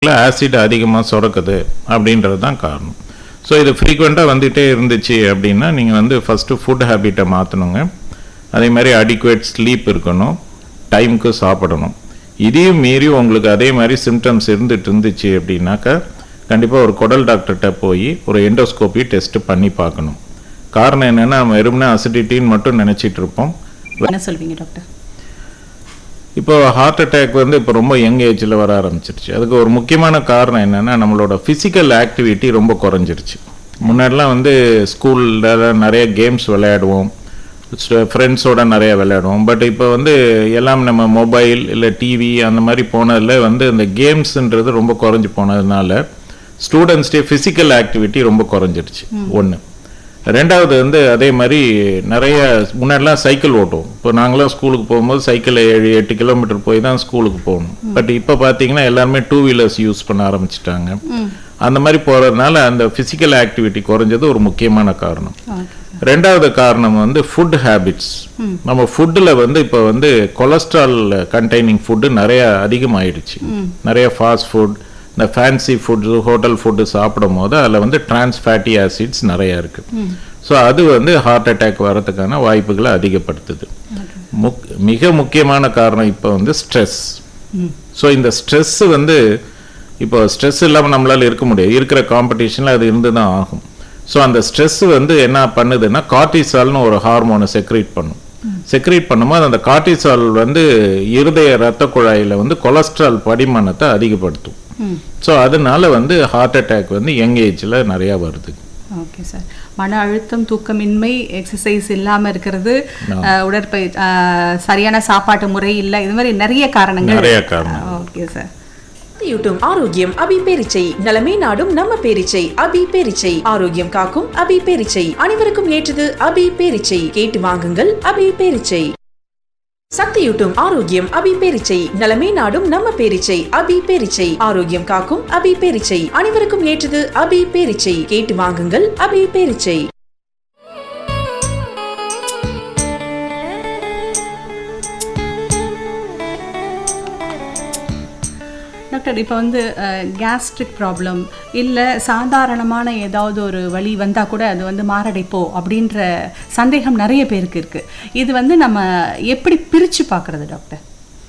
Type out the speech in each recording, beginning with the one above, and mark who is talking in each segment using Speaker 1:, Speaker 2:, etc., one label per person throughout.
Speaker 1: Acid அதிகமாக சுரக்குது அப்படின்றது தான் காரணம். ஸோ இது ஃப்ரீக்வெண்ட்டாக வந்துகிட்டே இருந்துச்சு அப்படின்னா நீங்கள் வந்து ஃபஸ்ட்டு ஃபுட் ஹேபிட்டை மாற்றணுங்க. அதே மாதிரி அடிக்குவேட் ஸ்லீப் இருக்கணும், டைமுக்கு சாப்பிடணும். இதையும் மீறி உங்களுக்கு அதே மாதிரி சிம்டம்ஸ் இருந்துச்சு அப்படின்னாக்கா கண்டிப்பாக ஒரு குடல் டாக்டர்கிட்ட போய் ஒரு எண்டோஸ்கோபி டெஸ்ட்டு பண்ணி பார்க்கணும். காரணம் என்னென்னா நம்ம வெறுமனே அசிடிட்டின்னு மட்டும் நினச்சிட்டு இருப்போம்.
Speaker 2: என்ன சொல்வீங்க டாக்டர்?
Speaker 1: இப்போ ஹார்ட் அட்டாக் வந்து இப்போ ரொம்ப யங் ஏஜில் வர ஆரம்பிச்சிருச்சு. அதுக்கு ஒரு முக்கியமான காரணம் என்னென்னா நம்மளோட ஃபிசிக்கல் ஆக்டிவிட்டி ரொம்ப குறைஞ்சிருச்சு. முன்னாடிலாம் வந்து ஸ்கூலில் நிறைய கேம்ஸ் விளையாடுவோம், ஃப்ரெண்ட்ஸோட நிறைய விளையாடுவோம். பட் இப்போ வந்து எல்லாம் நம்ம மொபைல் இல்லை டிவி அந்த மாதிரி போனதில் வந்து இந்த கேம்ஸுன்றது ரொம்ப குறைஞ்சி போனதுனால ஸ்டூடெண்ட்ஸ்டே ஃபிசிக்கல் ஆக்டிவிட்டி ரொம்ப குறைஞ்சிருச்சு. ஒன்று. ரெண்டாவது வந்து அதே மாதிரி நிறைய முன்னாடிலாம் சைக்கிள் ஓட்டுவோம். இப்போ நாங்களாம் ஸ்கூலுக்கு போகும்போது சைக்கிளில் 7-8 கிலோமீட்டர் போய் தான் ஸ்கூலுக்கு போகணும். பட் இப்போ பார்த்தீங்கன்னா எல்லாருமே 2 வீலர்ஸ் யூஸ் பண்ண ஆரம்பிச்சிட்டாங்க. அந்த மாதிரி போகிறதுனால அந்த ஃபிசிக்கல் ஆக்டிவிட்டி குறைஞ்சது ஒரு முக்கியமான காரணம். ரெண்டாவது காரணம் வந்து ஃபுட் ஹேபிட்ஸ். நம்ம ஃபுட்டில் வந்து இப்போ வந்து கொலஸ்ட்ரால் கண்டெய்னிங் ஃபுட்டு நிறைய அதிகமாகிடுச்சு. நிறைய ஃபாஸ்ட் ஃபுட், இந்த ஃபேன்சி ஃபுட்ஸு, ஹோட்டல் ஃபுட்டு சாப்பிடும் போது அதில் வந்து டிரான்ஸ் ஃபேட்டி ஆசிட்ஸ் நிறையா இருக்குது. ஸோ அது வந்து ஹார்ட் அட்டாக் வரதுக்கான வாய்ப்புகளை அதிகப்படுத்துது. மிக முக்கியமான காரணம் இப்போ வந்து ஸ்ட்ரெஸ். ஸோ இந்த ஸ்ட்ரெஸ்ஸு வந்து இப்போ ஸ்ட்ரெஸ் இல்லாமல் நம்மளால் இருக்க முடியாது. இருக்கிற காம்படிஷனில் அது இருந்து தான் ஆகும். ஸோ அந்த ஸ்ட்ரெஸ் வந்து என்ன பண்ணுதுன்னா கார்டிசால்னு ஒரு ஹார்மோனை செக்ரேட் பண்ணும்போது அந்த கார்டிசால் வந்து இருதய இரத்த குழாயில் வந்து கொலஸ்ட்ரால் படிமானத்தை அதிகப்படுத்தும். ஸோ அதனால வந்து ஹார்ட் அட்டாக் வந்து யங் ஏஜில் நிறையா வருது.
Speaker 2: Okay sir. மன அழுத்தம், தூக்கமின்மை, எக்ஸசைஸ் இல்லாமல் இருக்கிறது, உடற்பயிற்சி, சரியான சாப்பாட்டு முறை இல்லை, இது மாதிரி நிறைய காரணங்கள். Okay sir.
Speaker 3: ஆரோக்கியம் அபி பேரிச்சை, நலமே நாடும் நம்ம பேரிச்சை. அபி பேரிச்சை ஆரோக்கியம் காக்கும் அபி பேரிச்சை, அனைவருக்கும் ஏற்றது அபி பேரிச்சை. கேட்டு வாங்குங்கள் அபி பேரிச்சை. சக்தியூட்டும் ஆரோக்கியம் அபி பேரிச்சை, நலமே நாடும் நம்ம பேரிச்சை. அபி பேரிச்சை ஆரோக்கியம் காக்கும் அபி பேரிச்சை, அனைவருக்கும் ஏற்றது அபி பேரிச்சை. கேட்டு வாங்குங்கள் அபி பேரிச்சை.
Speaker 2: டாக்டர், இப்போ வந்து கேஸ்ட்ரிக் ப்ராப்ளம் இல்லை சாதாரணமான ஏதாவது ஒரு வலி வந்தால் கூட அது வந்து மாரடைப்போ அப்படின்ற சந்தேகம் நிறைய பேருக்கு இருக்குது. இது வந்து நம்ம எப்படி பிரித்து பார்க்குறது டாக்டர்?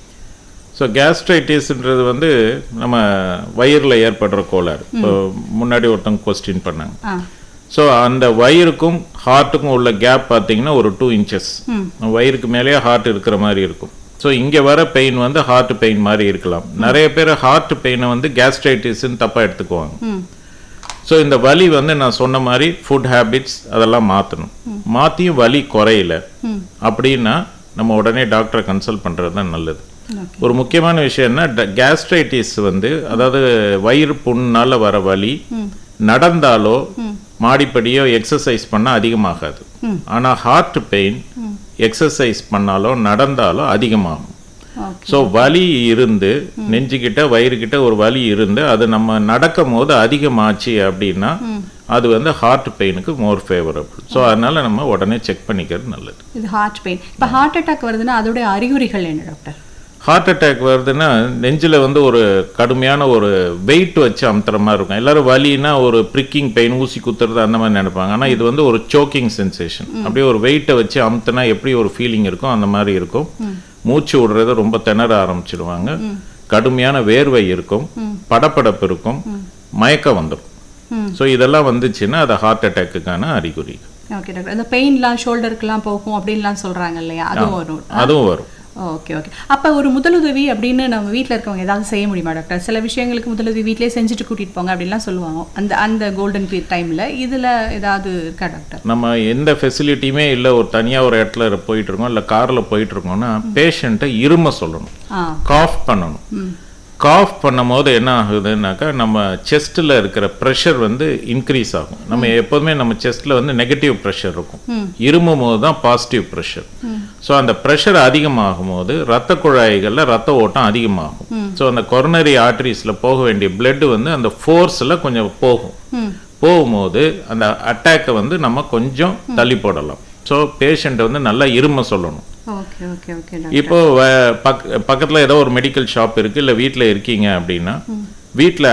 Speaker 1: ஸோ கேஸ்ட்ரைட்டிஸ்ன்றது வந்து நம்ம வயிறில் ஏற்படுற கோளாறு. இப்போ முன்னாடி ஒருத்தவங்க கொஸ்டின் பண்ணாங்க. ஸோ அந்த வயிறுக்கும் ஹார்ட்டுக்கும் உள்ள கேப் பார்த்தீங்கன்னா ஒரு 2 inches. வயிறுக்கு மேலேயே ஹார்ட் இருக்கிற மாதிரி இருக்கும். ஸோ இங்கே வர பெயின் வந்து ஹார்ட் பெயின் மாதிரி இருக்கலாம். நிறைய பேர் ஹார்ட் பெயினை வந்து கேஸ்ட்ரைட்டிஸ்ன்னு தப்பாக எடுத்துக்குவாங்க. ஸோ இந்த வலி வந்து நான் சொன்ன மாதிரி ஃபுட் ஹேபிட்ஸ் அதெல்லாம் மாற்றணும். மாற்றியும் வலி குறையல அப்படின்னா நம்ம உடனே டாக்டரை கன்சல்ட் பண்ணுறது தான் நல்லது. ஒரு முக்கியமான விஷயம்னா கேஸ்ட்ரைட்டிஸ் வந்து அதாவது வயிறு புண்ணால வர வலி நடந்தாலோ மாடிப்படியோ எக்ஸசைஸ் பண்ணால் அதிகமாகாது. ஆனால் ஹார்ட் பெயின் எக்ஸசைஸ் பண்ணாலோ நடந்தாலோ அதிகமாகும். ஸோ வலி இருந்து நெஞ்சுக்கிட்ட வயிறுகிட்ட ஒரு வலி இருந்து அது நம்ம நடக்கும் போது அதிகமாச்சு அப்படின்னா அது வந்து ஹார்ட் பெயினுக்கு மோர் ஃபேவரபிள். ஸோ அதனால நம்ம உடனே செக் பண்ணிக்கிறது நல்லது.
Speaker 2: இது ஹார்ட் பெயின். இப்போ ஹார்ட் அட்டாக் வருதுன்னா அதோடைய அறிகுறிகள் என்ன டாக்டர்?
Speaker 1: ஹார்ட் அட்டாக் வருதுன்னா நெஞ்சில் வந்து ஒரு கடுமையான ஒரு வெயிட் வச்சு அமுத்துற மாதிரி இருக்கும். எல்லாரும் வலின்னா ஒரு ப்ரிக்கிங் பெயின், ஊசி குத்துறது அந்த மாதிரி நினைப்பாங்க. ஆனால் இது வந்து ஒரு சோக்கிங் சென்சேஷன். அப்படியே ஒரு வெயிட்டை வச்சு அமுத்துனா எப்படி ஒரு ஃபீலிங் இருக்கும் அந்த மாதிரி இருக்கும். மூச்சு விடுறது ரொம்ப திணற ஆரம்பிச்சிடுவாங்க. கடுமையான வேர்வை இருக்கும், படப்படப்பு இருக்கும், மயக்கம் வந்துடும். ஸோ இதெல்லாம் வந்துச்சுன்னா அது ஹார்ட் அட்டாக்குக்கான அறிகுறி.
Speaker 2: Okay doctor. அந்த பெயின்லாம் ஷோல்டருக்குலாம் போகும் அப்படின்லாம் சொல்கிறாங்க இல்லையா?
Speaker 1: அதுவும் வரும்.
Speaker 2: Okay okay. அப்போ ஒரு முதலுதவி அப்படின்னு நம்ம வீட்டில் இருக்கவங்க ஏதாவது செய்ய முடியுமா டாக்டர்? சில விஷயங்களுக்கு முதலுதவி வீட்டிலே செஞ்சுட்டு கூட்டிகிட்டு போங்க அப்படின்லாம் சொல்லுவாங்க. அந்த கோல்டன் பீரியட் டைமில் இதில் ஏதாவது இருக்கா டாக்டர்?
Speaker 1: நம்ம எந்த ஃபெசிலிட்டியுமே இல்லை, ஒரு தனியாக ஒரு இடத்துல போயிட்டுருக்கோம் இல்லை காரில் போயிட்டுருக்கோம்னா பேஷண்ட்டை இரும சொல்லணும், காஃப் பண்ணணும். காஃப் பண்ணும் போது என்ன ஆகுதுன்னாக்கா நம்ம செஸ்ட்டில் இருக்கிற ப்ரெஷர் வந்து இன்க்ரீஸ் ஆகும். நம்ம எப்போதுமே நம்ம செஸ்ட்டில் வந்து நெகட்டிவ் ப்ரெஷர் இருக்கும், இருமும் போது தான் பாசிட்டிவ் ப்ரெஷர். ஸோ அந்த ப்ரெஷர் அதிகமாகும் போது ரத்த குழாய்களில் ரத்த ஓட்டம் அதிகமாகும். ஸோ அந்த கொரோனரி ஆர்டரிஸில் போக வேண்டிய பிளட் வந்து அந்த ஃபோர்ஸில் கொஞ்சம் போகும்போது அந்த அட்டாக்கை வந்து நம்ம கொஞ்சம் தள்ளி போடலாம். ஸோ பேஷண்ட்டை வந்து நல்லா இரும சொல்லணும். இப்போ பக்கத்தில் ஏதோ ஒரு மெடிக்கல் ஷாப் இருக்குது இல்லை வீட்டில் இருக்கீங்க அப்படின்னா வீட்டில்